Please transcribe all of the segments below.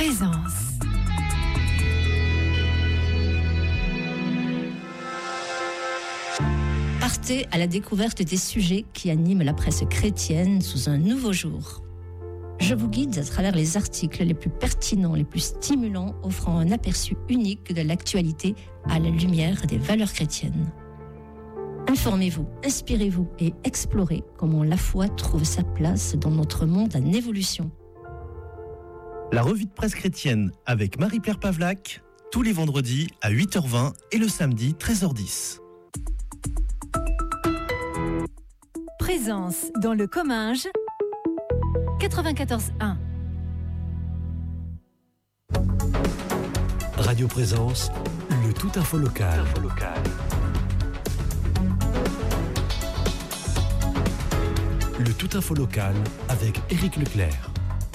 Présence. Partez à la découverte des sujets qui animent la presse chrétienne sous un nouveau jour. Je vous guide à travers les articles les plus pertinents, les plus stimulants, offrant un aperçu unique de l'actualité à la lumière des valeurs chrétiennes. Informez-vous, inspirez-vous et explorez comment la foi trouve sa place dans notre monde en évolution. La revue de presse chrétienne avec Marie-Pierre Pavlac, tous les vendredis à 8h20 et le samedi 13h10. Présence dans le Comminges 94.1. Radio Présence, le tout info local. Le tout info local avec Éric Leclerc.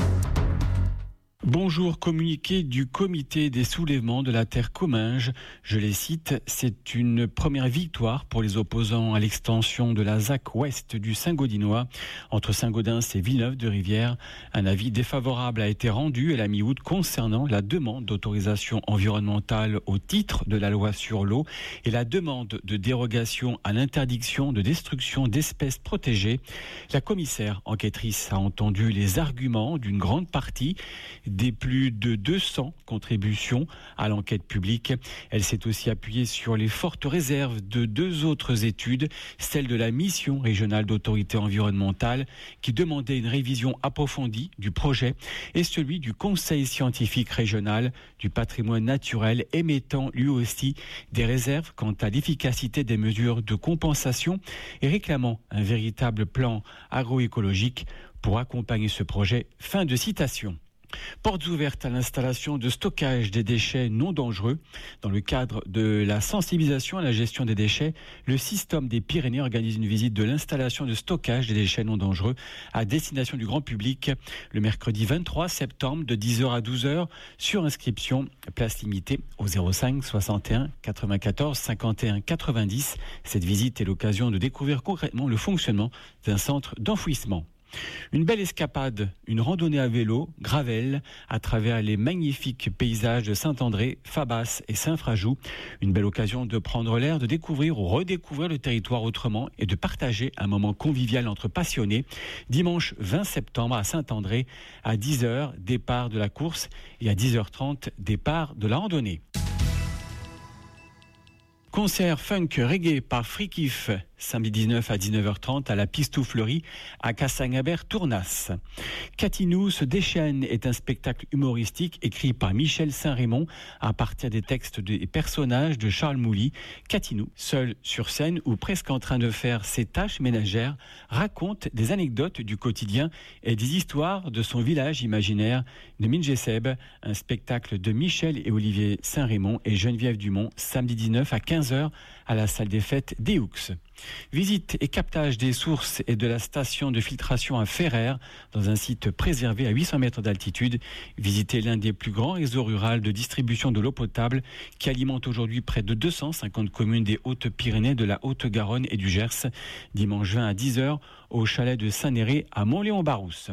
Bonjour, communiqué du comité des soulèvements de la terre Comminges. Je les cite, c'est une première victoire pour les opposants à l'extension de la ZAC ouest du Saint-Gaudinois entre Saint-Gaudens et Villeneuve-de-Rivière. Un avis défavorable a été rendu à la mi-août concernant la demande d'autorisation environnementale au titre de la loi sur l'eau et la demande de dérogation à l'interdiction de destruction d'espèces protégées. La commissaire enquêtrice a entendu les arguments d'une grande partie des plus de 200 contributions à l'enquête publique. Elle s'est aussi appuyée sur les fortes réserves de deux autres études, celle de la mission régionale d'autorité environnementale qui demandait une révision approfondie du projet et celui du conseil scientifique régional du patrimoine naturel émettant lui aussi des réserves quant à l'efficacité des mesures de compensation et réclamant un véritable plan agroécologique pour accompagner ce projet. Fin de citation. Portes ouvertes à l'installation de stockage des déchets non dangereux. Dans le cadre de la sensibilisation à la gestion des déchets, le Système des Pyrénées organise une visite de l'installation de stockage des déchets non dangereux à destination du grand public le mercredi 23 septembre de 10h à 12h sur inscription, place limitée au 05 61 94 51 90. Cette visite est l'occasion de découvrir concrètement le fonctionnement d'un centre d'enfouissement. Une belle escapade, une randonnée à vélo, Gravelle, à travers les magnifiques paysages de Saint-André, Fabas et Saint-Frajoux. Une belle occasion de prendre l'air, de découvrir ou redécouvrir le territoire autrement et de partager un moment convivial entre passionnés. Dimanche 20 septembre à Saint-André, à 10h, départ de la course et à 10h30, départ de la randonnée. Concert funk reggae par Frikif, samedi 19 à 19h30 à la Pistouflerie à Cassagnabert-Tournas. Catinou se déchaîne est un spectacle humoristique écrit par Michel Saint-Raymond à partir des textes des personnages de Charles Mouly. Catinou, seul sur scène ou presque en train de faire ses tâches ménagères, raconte des anecdotes du quotidien et des histoires de son village imaginaire de Mingeseb, un spectacle de Michel et Olivier Saint-Raymond et Geneviève Dumont, samedi 19 à 15h à la salle des fêtes des Houxes. Visite et captage des sources et de la station de filtration à Ferrer dans un site préservé à 800 mètres d'altitude. Visitez l'un des plus grands réseaux ruraux de distribution de l'eau potable qui alimente aujourd'hui près de 250 communes des Hautes-Pyrénées, de la Haute-Garonne et du Gers. Dimanche 20 à 10h au chalet de Saint-Néré à Montléon-Barousse.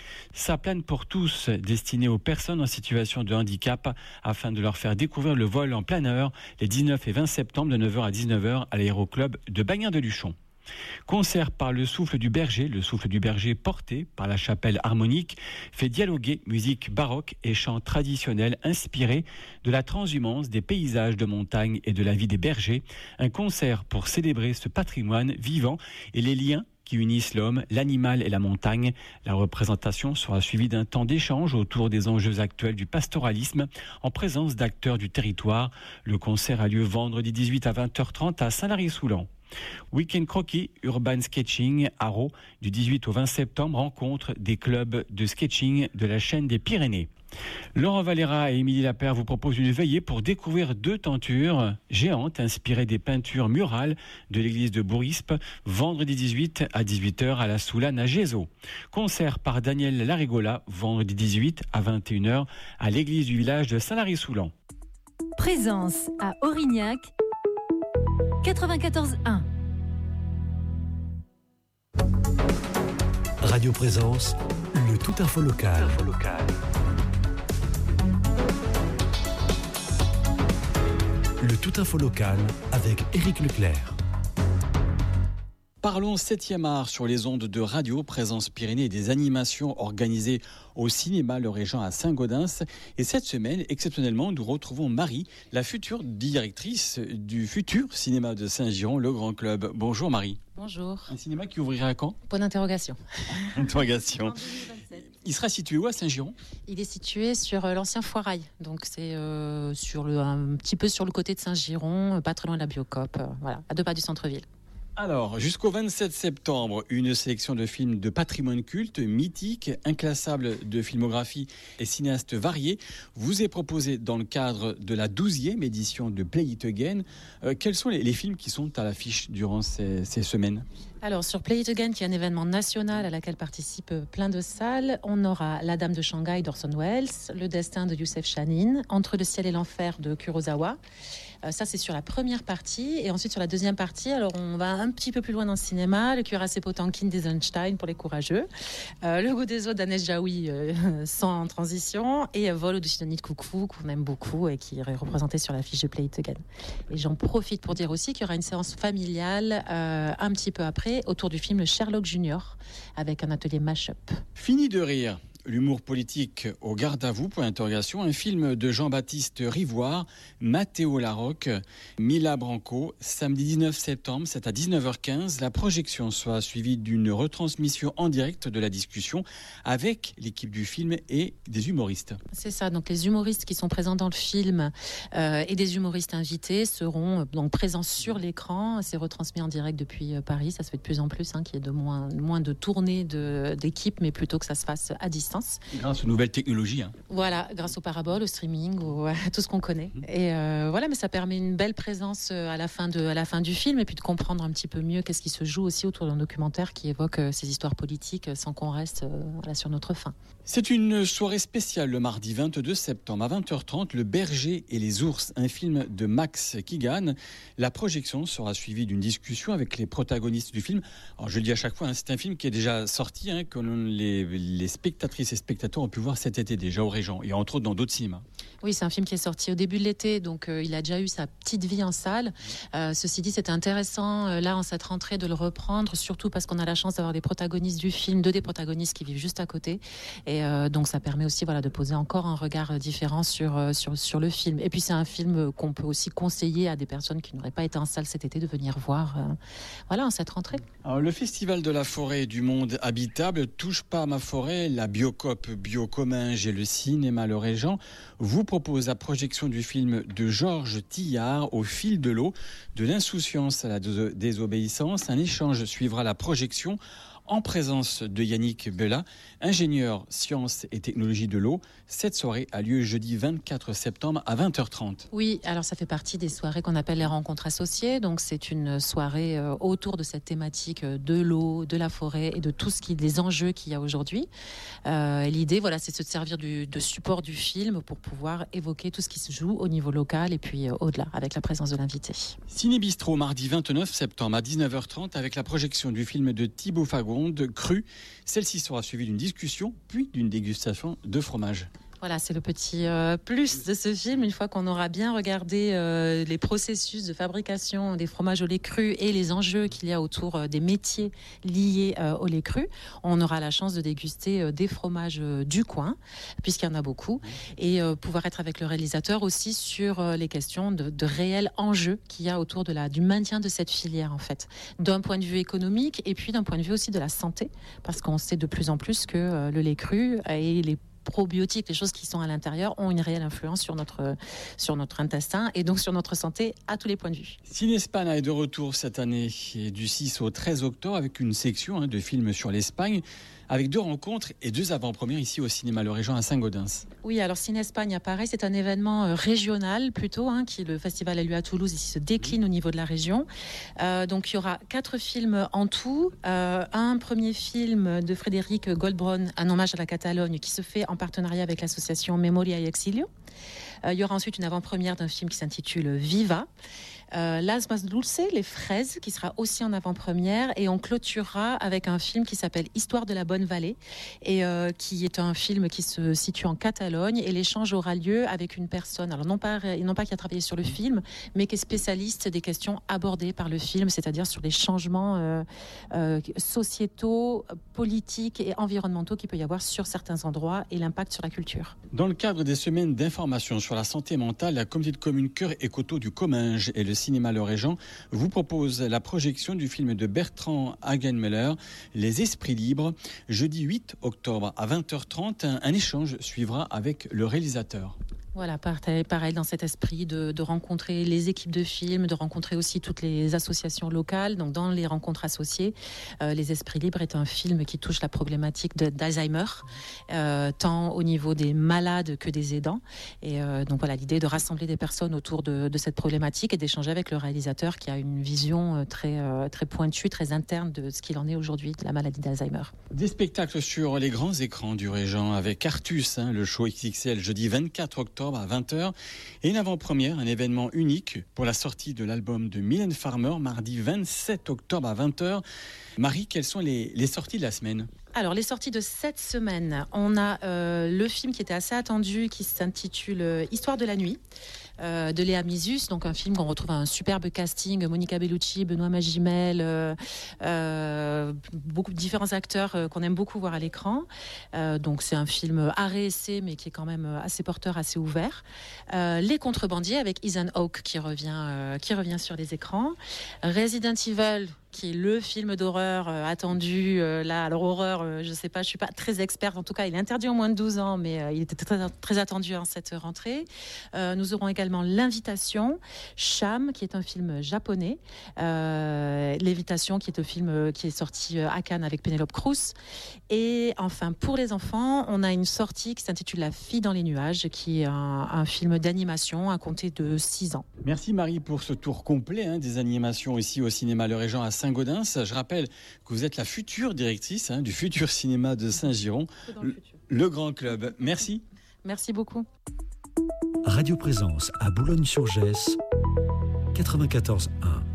Ça plane pour tous, destiné aux personnes en situation de handicap, afin de leur faire découvrir le vol en planeur les 19 et 20 septembre de 9h à 19h à l'aéroclub de Bagnin-de-Luchon. Concert par le Souffle du Berger. Le Souffle du Berger, porté par la chapelle harmonique, fait dialoguer musique baroque et chants traditionnels inspirés de la transhumance, des paysages de montagne et de la vie des bergers. Un concert pour célébrer ce patrimoine vivant et les liens qui unissent l'homme, l'animal et la montagne. La représentation sera suivie d'un temps d'échange autour des enjeux actuels du pastoralisme en présence d'acteurs du territoire. Le concert a lieu vendredi 18 à 20h30 à Saint-Lary-Soulan. Week-end croquis, urban sketching, Haro, du 18 au 20 septembre, rencontre des clubs de sketching de la chaîne des Pyrénées. Laurent Valera et Émilie Lapère vous proposent une veillée pour découvrir deux tentures géantes inspirées des peintures murales de l'église de Bourispe, vendredi 18 à 18h à la Soulane à Gézo. Concert par Daniel Larigola, vendredi 18 à 21h à l'église du village de Saint-Lary-Soulan. Présence à Aurignac 94.1. Radio Présence, le tout info local. Le tout-info local avec Éric Leclerc. Parlons 7e art sur les ondes de radio, Présence Pyrénées et des animations organisées au cinéma Le Régent à Saint-Gaudens. Et cette semaine, exceptionnellement, nous retrouvons Marie, la future directrice du futur cinéma de Saint-Giron, le Grand Club. Bonjour Marie. Bonjour. Un cinéma qui ouvrira quand ? Point d'interrogation. Interrogation. Il sera situé où à Saint-Giron ? Il est situé sur l'ancien Foirail, donc c'est un petit peu sur le côté de Saint-Giron, pas très loin de la Biocoop, voilà, à 2 pas du centre-ville. Alors, jusqu'au 27 septembre, une sélection de films de patrimoine culte, mythique, inclassable de filmographie et cinéastes variés vous est proposée dans le cadre de la 12e édition de Play It Again. Quels sont les films qui sont à l'affiche durant ces semaines ? Alors, sur Play It Again, qui est un événement national à laquelle participent plein de salles, on aura La Dame de Shanghai d'Orson Welles, Le Destin de Youssef Chahine, Entre le ciel et l'enfer de Kurosawa. Ça, c'est sur la première partie. Et ensuite, sur la deuxième partie, alors on va un petit peu plus loin dans le cinéma. Le cuirassé Potemkin d'Eisenstein pour les courageux. Le goût des eaux d'Agnès Jaoui, sans transition. Et Vol au-dessus d'un nid de coucou, qu'on aime beaucoup et qui est représenté sur l'affiche de Play It Again. Et j'en profite pour dire aussi qu'il y aura une séance familiale un petit peu après, autour du film Sherlock Junior, avec un atelier mash-up. Fini de rire. L'humour politique au garde à vous, point d'interrogation. Un film de Jean-Baptiste Rivoire, Mathéo Larocque, Mila Branco, samedi 19 septembre, c'est à 19h15. La projection sera suivie d'une retransmission en direct de la discussion avec l'équipe du film et des humoristes. C'est ça, donc les humoristes qui sont présents dans le film et des humoristes invités seront donc présents sur l'écran. C'est retransmis en direct depuis Paris, ça se fait de plus en plus, qu'il y ait moins de tournées d'équipe, mais plutôt que ça se fasse à distance. Grâce aux nouvelles technologies. Voilà, grâce aux paraboles, au streaming, à tout ce qu'on connaît. Et voilà, mais ça permet une belle présence à la fin du film et puis de comprendre un petit peu mieux qu'est-ce qui se joue aussi autour d'un documentaire qui évoque ces histoires politiques sans qu'on reste sur notre faim. C'est une soirée spéciale le mardi 22 septembre à 20h30, Le Berger et les ours, un film de Max Kigan. La projection sera suivie d'une discussion avec les protagonistes du film. Alors je le dis à chaque fois, c'est un film qui est déjà sorti, que les spectatrices et spectateurs ont pu voir cet été déjà au Régent et entre autres dans d'autres cinémas. Oui, c'est un film qui est sorti au début de l'été, donc il a déjà eu sa petite vie en salle. Ceci dit, c'était intéressant là en cette rentrée de le reprendre, surtout parce qu'on a la chance d'avoir des protagonistes du film, des protagonistes qui vivent juste à côté. Et donc ça permet aussi de poser encore un regard différent sur le film. Et puis c'est un film qu'on peut aussi conseiller à des personnes qui n'auraient pas été en salle cet été de venir voir en cette rentrée. Alors, le Festival de la forêt du monde habitable touche pas à ma forêt, la Biocoop Bio-Comminges et le cinéma Le Régent vous propose la projection du film de Georges Tillard, Au fil de l'eau, de l'insouciance à la désobéissance. Un échange suivra la projection en présence de Yannick Bella, ingénieur sciences et technologies de l'eau. Cette soirée a lieu jeudi 24 septembre à 20h30. Oui, alors ça fait partie des soirées qu'on appelle les rencontres associées. Donc c'est une soirée autour de cette thématique de l'eau, de la forêt et de tout des enjeux qu'il y a aujourd'hui. L'idée, c'est de se servir de support du film pour pouvoir évoquer tout ce qui se joue au niveau local et puis au-delà, avec la présence de l'invité. Ciné Bistrot, mardi 29 septembre à 19h30, avec la projection du film de Thibaut Fagon, Cru. Celle-ci sera suivie d'une discussion, puis d'une dégustation de fromage. Voilà, c'est le petit plus de ce film. Une fois qu'on aura bien regardé les processus de fabrication des fromages au lait cru et les enjeux qu'il y a autour des métiers liés au lait cru, on aura la chance de déguster des fromages du coin, puisqu'il y en a beaucoup, et pouvoir être avec le réalisateur aussi sur les questions de réels enjeux qu'il y a autour du maintien de cette filière, en fait, d'un point de vue économique et puis d'un point de vue aussi de la santé, parce qu'on sait de plus en plus que le lait cru et les probiotiques, les choses qui sont à l'intérieur, ont une réelle influence sur notre intestin et donc sur notre santé à tous les points de vue. Cinespana est de retour cette année du 6 au 13 octobre avec une section de films sur l'Espagne, avec 2 rencontres et 2 avant-premières ici au cinéma Le Régent à Saint-Gaudens. Oui, alors Cinespagne, pareil, c'est un événement régional plutôt, le festival a lieu à Toulouse et se décline au niveau de la région. Donc il y aura 4 films en tout. Un premier film de Frédéric Goldbron, un hommage à la Catalogne, qui se fait en partenariat avec l'association Memoria y Exilio. Il y aura ensuite une avant-première d'un film qui s'intitule Viva. Las Mas Dulces, Les Fraises, qui sera aussi en avant-première, et on clôturera avec un film qui s'appelle Histoire de la bonne Bonne Vallée, et qui est un film qui se situe en Catalogne, et l'échange aura lieu avec une personne, alors non pas qui a travaillé sur le film, mais qui est spécialiste des questions abordées par le film, c'est-à-dire sur les changements sociétaux, politiques et environnementaux qu'il peut y avoir sur certains endroits et l'impact sur la culture. Dans le cadre des semaines d'information sur la santé mentale, la communauté de communes Cœur et Coteaux du Comminges et le cinéma Le Régent vous propose la projection du film de Bertrand Hagenmüller, Les Esprits Libres, jeudi 8 octobre à 20h30. Un échange suivra avec le réalisateur. Voilà, pareil dans cet esprit de rencontrer les équipes de films, de rencontrer aussi toutes les associations locales. Donc dans les rencontres associées, Les Esprits Libres est un film qui touche la problématique d'Alzheimer, tant au niveau des malades que des aidants. Et donc voilà, l'idée est de rassembler des personnes autour de cette problématique et d'échanger avec le réalisateur qui a une vision très pointue, très interne de ce qu'il en est aujourd'hui de la maladie d'Alzheimer. Des spectacles sur les grands écrans du Régent avec Artus, le show XXL, jeudi 24 octobre à 20h, et une avant-première, un événement unique pour la sortie de l'album de Mylène Farmer, mardi 27 octobre à 20h. Marie, quelles sont les sorties de la semaine ? Alors, les sorties de cette semaine, on a le film qui était assez attendu, qui s'intitule Histoire de la nuit, de Léa Misus, donc un film qu'on retrouve un superbe casting, Monica Bellucci, Benoît Magimel, beaucoup de différents acteurs qu'on aime beaucoup voir à l'écran. Donc c'est un film art-essai, mais qui est quand même assez porteur, assez ouvert. Les Contrebandiers avec Ethan Hawke qui revient sur les écrans. Resident Evil, qui est le film d'horreur attendu. Là, alors horreur, je sais pas, je suis pas très experte. En tout cas, il est interdit aux moins de 12 ans, mais il était très, très attendu en cette rentrée. Nous aurons également L'Invitation, Cham, qui est un film japonais. L'Invitation, qui est un film qui est sorti à Cannes avec Penelope Cruz. Et enfin, pour les enfants, on a une sortie qui s'intitule La Fille dans les nuages, qui est un film d'animation à compter de 6 ans. Merci Marie pour ce tour complet des animations ici au cinéma Le Régent à Saint-Gaudens. Je rappelle que vous êtes la future directrice du futur cinéma de Saint-Giron, le Grand Club. Merci. Merci beaucoup. Radio Présence à Boulogne-sur-Gesse, 94.1.